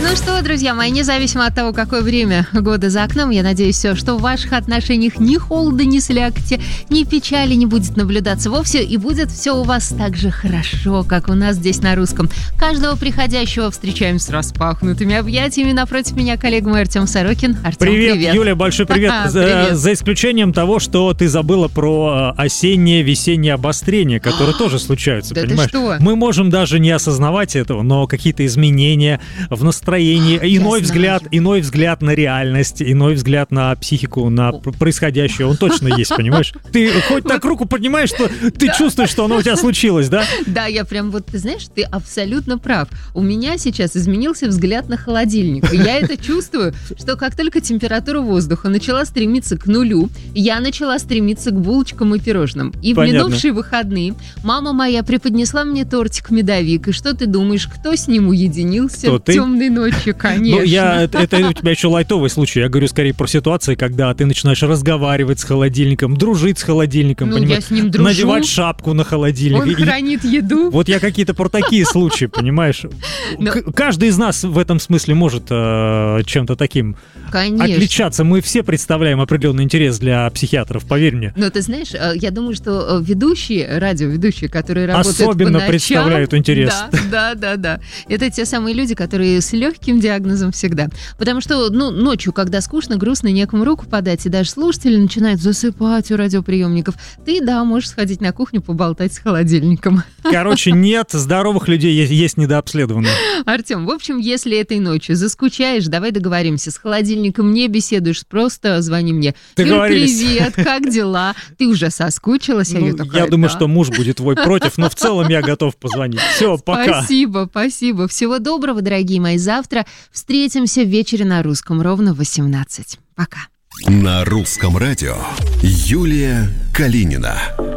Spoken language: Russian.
Ну что, друзья мои, независимо от того, какое время года за окном, я надеюсь, что в ваших отношениях ни холода, ни слякоти, ни печали не будет наблюдаться вовсе, и будет все у вас так же хорошо, как у нас здесь на русском. Каждого приходящего встречаем с распахнутыми объятиями. Напротив меня коллега мой Артем Сорокин. Артем, привет, Юля, большой привет. За исключением того, что ты забыла про осеннее-весеннее обострение, которые тоже случаются, да понимаешь? Ты что? Мы можем даже не осознавать этого, но какие-то изменения в настроении, иной взгляд на реальность, иной взгляд на психику, на происходящее, он точно есть, понимаешь? Ты хоть так руку поднимаешь, что ты чувствуешь, что оно у тебя случилось, да? Да, я прям ты знаешь, ты абсолютно прав. У меня сейчас изменился взгляд на холодильник. И я это чувствую, что как только температура воздуха начала стремиться к нулю, я начала стремиться к булочкам и пирожным. И Понятно. В минувшие выходные мама моя преподнесла мне тортик-медовик. И что ты думаешь, кто с ним уединился в темной ночью, конечно? Ну, это у тебя еще лайтовый случай. Я говорю скорее про ситуации, когда ты начинаешь разговаривать с холодильником, дружить с холодильником, я с ним дружу. Надевать шапку на холодильник. Он хранит еду. Вот я какие-то про такие случаи, понимаешь? Каждый из нас в этом смысле может чем-то таким отличаться. Мы все представляем определенный интерес для психиатров, поверь мне. Но ты знаешь, я думаю, что радиоведущие, которые работают особенно по ночам, представляют интерес. Да. Это те самые люди, которые с легким диагнозом всегда. Потому что, ночью, когда скучно, грустно, некому руку подать, и даже слушатели начинают засыпать у радиоприемников, ты, можешь сходить на кухню, поболтать с холодильником. Короче, нет, здоровых людей есть недообследованные. Артем, в общем, если этой ночью заскучаешь, давай договоримся, с холодильником не беседуешь, просто звони мне. Юль, привет, как дела? Ты уже соскучилась? Я думаю, что муж будет твой против, но в целом я готов позвонить. Все, пока. Спасибо. Всего доброго, дорогие мои. Завтра встретимся в вечере на русском ровно в 18. Пока. На русском радио Юлия Калинина.